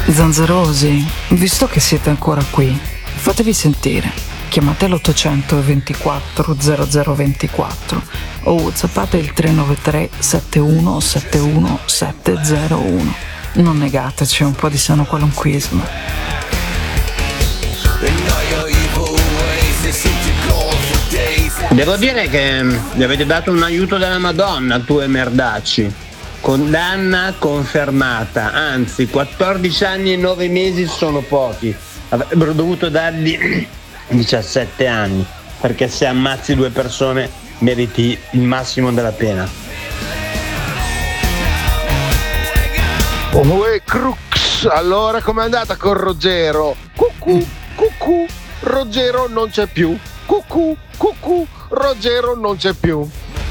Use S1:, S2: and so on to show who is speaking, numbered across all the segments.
S1: Zanzerosi, visto che siete ancora qui, fatevi sentire. Chiamate l'800 24 0024 o whatsappate il 393 71 71 701. Non negateci un po' di sano qualunquismo.
S2: Devo dire che gli avete dato un aiuto della Madonna, tu e Merdacci. Condanna confermata, anzi 14 anni e 9 mesi sono pochi. Avrebbero dovuto dargli 17 anni, perché se ammazzi due persone meriti il massimo della pena.
S3: Uè Crux, allora com'è andata con Ruggero? Cucù, cucù, Ruggero non c'è più. Cucù, cucù, Ruggero non c'è più.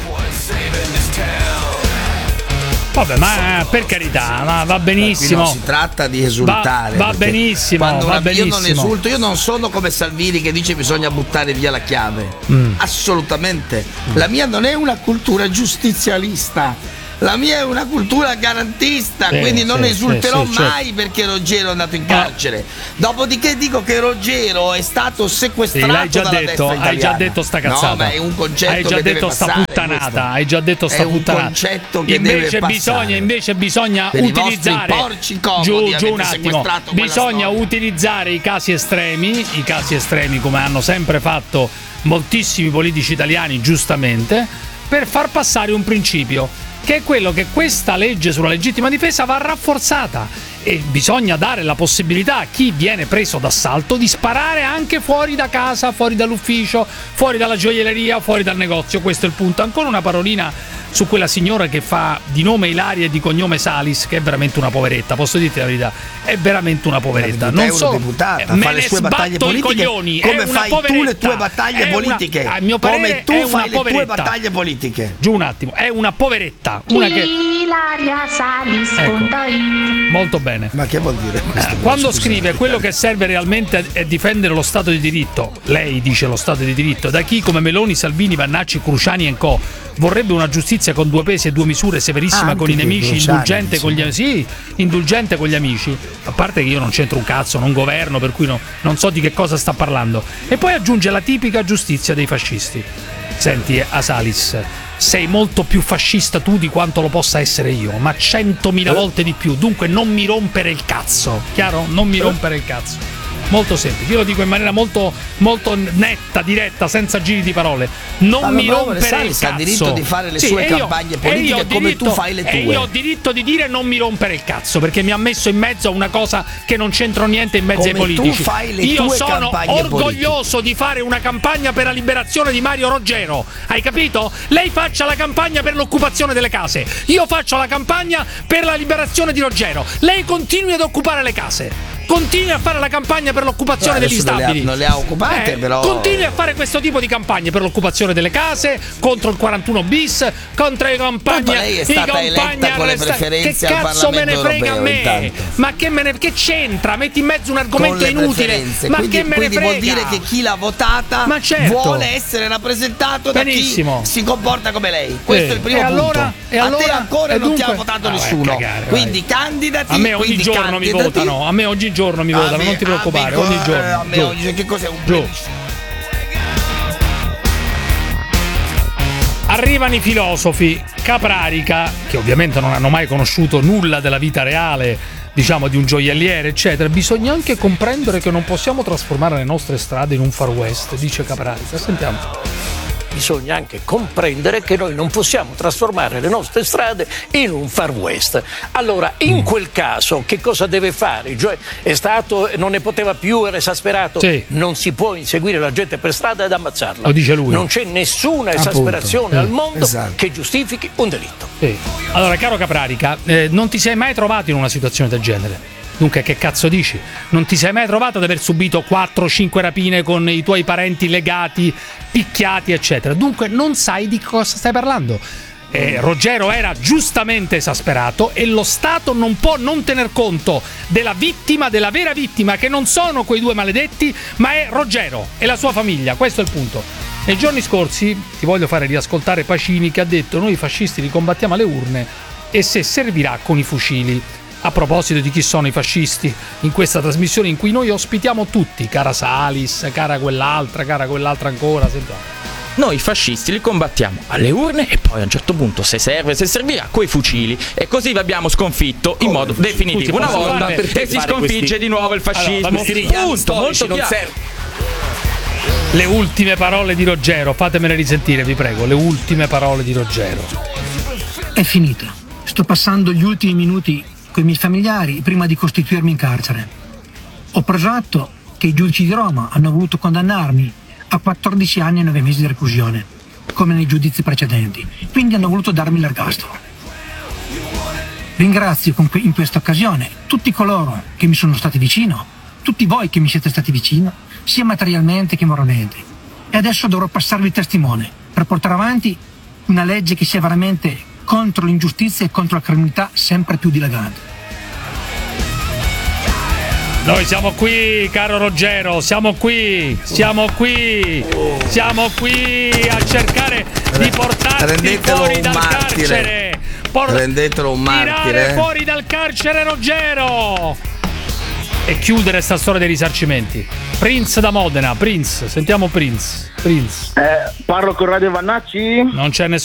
S4: Vabbè, ma per carità, ma va benissimo.
S5: Qui non si tratta di esultare.
S4: Va benissimo.
S5: Io non esulto, io non sono come Salvini che dice bisogna buttare via la chiave. Assolutamente. La mia non è una cultura giustizialista. La mia è una cultura garantista, quindi non esulterò mai perché Ruggero è andato in carcere. Dopodiché dico che Ruggero è stato sequestrato dalla destra italiana.
S4: Hai già detto sta cazzata.
S5: No, ma è un concetto
S4: hai già
S5: che
S4: detto
S5: deve
S4: sta
S5: passare,
S4: puttanata. Hai già detto sta puttanata.
S5: È un concetto che deve passare.
S4: Invece bisogna
S5: per
S4: utilizzare
S5: i porci comodi,
S4: giù un attimo. Bisogna utilizzare i casi estremi come hanno sempre fatto moltissimi politici italiani, giustamente, per far passare un principio, che è quello che questa legge sulla legittima difesa va rafforzata e bisogna dare la possibilità a chi viene preso d'assalto di sparare anche fuori da casa, fuori dall'ufficio, fuori dalla gioielleria, fuori dal negozio. Questo è il punto. Ancora una parolina su quella signora che fa di nome Ilaria e di cognome Salis, che è veramente una poveretta, posso dirti la verità, è veramente una poveretta. Non so,
S5: deputata, fa le sue battaglie politiche come fai tu le tue battaglie politiche.
S4: A mio parere,
S5: come tu fai le tue battaglie politiche.
S4: Giù un attimo, è una poveretta. Una che...
S6: Ilaria Salis,
S4: molto bene.
S5: Ma che vuol dire questo?
S4: Quando scrive quello che serve realmente è difendere lo Stato di diritto, lei dice lo Stato di diritto, da chi come Meloni, Salvini, Vannacci, Cruciani e co vorrebbe una giustizia con due pesi e due misure, severissima con i nemici, indulgente con gli amici, a parte che io non c'entro un cazzo, non governo, per cui non so di che cosa sta parlando. E poi aggiunge la tipica giustizia dei fascisti. Senti, Asalis, sei molto più fascista tu di quanto lo possa essere io, ma 100.000 volte di più, dunque non mi rompere il cazzo, chiaro? Non mi rompere il cazzo. Molto semplice, io lo dico in maniera molto, molto netta, diretta, senza giri di parole. Non mi rompere il cazzo.
S5: Ha diritto di fare le sue campagne politiche come tu fai le tue.
S4: E io ho diritto di dire non mi rompere il cazzo, perché mi ha messo in mezzo a una cosa che non c'entro niente in mezzo
S5: come
S4: ai politici.
S5: Tu fai le
S4: io
S5: tue
S4: sono orgoglioso
S5: politiche.
S4: di fare una campagna per la liberazione di Mario Ruggero. Hai capito? Lei faccia la campagna per l'occupazione delle case. Io faccio la campagna per la liberazione di Ruggero. Lei continui ad occupare le case. Continui a fare la campagna per l'occupazione degli stabili.
S5: Non le ha occupate, però.
S4: Continui a fare questo tipo di campagne per l'occupazione delle case, contro il 41 bis, contro i compagni.
S5: Lei è stata eletta con le preferenze al Parlamento
S4: me ne frega
S5: europeo,
S4: a me?
S5: intanto.
S4: Ma che c'entra? Metti in mezzo un argomento inutile. Ma
S5: quindi,
S4: che me ne frega?
S5: Vuol dire che chi l'ha votata vuole essere rappresentato da chi si comporta come lei. Questo è il primo punto.
S4: E allora,
S5: a te ancora non ti ha votato nessuno. Quindi candidati.
S4: A me ogni giorno mi votano. A me ogni giorno mi votano, non ti preoccupare, ogni giorno.
S5: Che cos'è un
S4: Arrivano i filosofi Caprarica, che ovviamente non hanno mai conosciuto nulla della vita reale, diciamo, di un gioielliere, eccetera. Bisogna anche comprendere che non possiamo trasformare le nostre strade in un Far West, dice Caprarica. Sentiamo.
S7: Bisogna anche comprendere che noi non possiamo trasformare le nostre strade in un Far West. Allora, in quel caso, che cosa deve fare? Cioè, non ne poteva più, era esasperato.
S4: Sì.
S7: Non si può inseguire la gente per strada ed ammazzarla.
S4: Lo dice lui.
S7: Non c'è nessuna esasperazione al mondo che giustifichi un delitto.
S4: Sì. Allora, caro Caprarica, non ti sei mai trovato in una situazione del genere? Dunque, che cazzo dici? Non ti sei mai trovato ad aver subito 4-5 rapine con i tuoi parenti legati, picchiati, eccetera. Dunque, non sai di cosa stai parlando. Ruggero era giustamente esasperato e lo Stato non può non tener conto della vittima, della vera vittima, che non sono quei due maledetti, ma è Ruggero e la sua famiglia. Questo è il punto. Nei giorni scorsi ti voglio fare riascoltare Pacini, che ha detto: noi fascisti li combattiamo alle urne e se servirà con i fucili. a proposito di chi sono i fascisti in questa trasmissione in cui noi ospitiamo tutti, cara Salis, cara quell'altra ancora, sentiamo.
S8: Noi fascisti li combattiamo alle urne e poi a un certo punto, se servirà, coi fucili. E così vi abbiamo sconfitto in modo definitivo una volta e si sconfigge di nuovo il fascismo. Punto, molto chiaro.
S4: Le ultime parole di Ruggero, fatemele risentire, vi prego, le ultime parole di Ruggero.
S9: È finita. Sto passando gli ultimi minuti con i miei familiari prima di costituirmi in carcere. Ho preso atto che i giudici di Roma hanno voluto condannarmi a 14 anni e 9 mesi di reclusione, come nei giudizi precedenti, quindi hanno voluto darmi l'ergastolo. Ringrazio in questa occasione tutti coloro che mi sono stati vicino, tutti voi che mi siete stati vicino, sia materialmente che moralmente. E adesso dovrò passarvi il testimone per portare avanti una legge che sia veramente contro l'ingiustizia e contro la criminalità sempre più dilagante.
S4: Noi siamo qui, caro Ruggero, siamo qui a cercare di portarti fuori dal carcere.
S5: Rendetelo un martire.
S4: Tirare fuori dal carcere Ruggero. E chiudere sta storia dei risarcimenti. Prince da Modena, sentiamo Prince.
S10: Parlo con Radio Vannacci?
S4: Non c'è